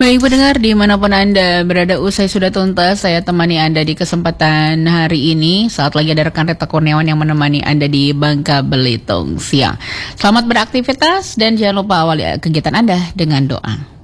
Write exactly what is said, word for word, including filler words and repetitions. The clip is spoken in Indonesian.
Baik pendengar dimanapun Anda berada, usai sudah tuntas saya temani Anda di kesempatan hari ini. Saat lagi ada rekan Rita Kurniawan yang menemani Anda di Bangka Belitung siang. Selamat beraktivitas dan jangan lupa awali kegiatan Anda dengan doa.